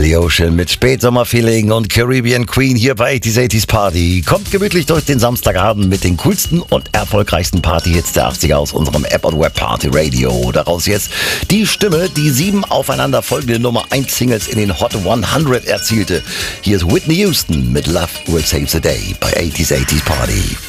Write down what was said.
Kelly Ocean mit Spätsommerfeeling und Caribbean Queen hier bei 80s Party. Kommt gemütlich durch den Samstagabend mit den coolsten und erfolgreichsten Partyhits der 80er aus unserem App und Web Party Radio. Daraus jetzt die Stimme, die 7 aufeinander folgende Nummer 1 Singles in den Hot 100 erzielte. Hier ist Whitney Houston mit Love Will Save the Day bei 80s Party.